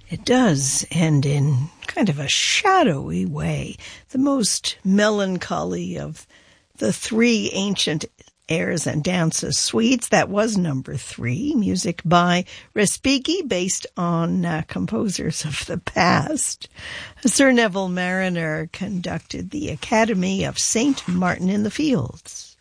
It does end in kind of a shadowy way. The most melancholy of the three ancient airs and dances suites. That was number 3, music by Respighi, based on composers of the past. Sir Neville Marriner conducted the Academy of St. Martin in the Fields.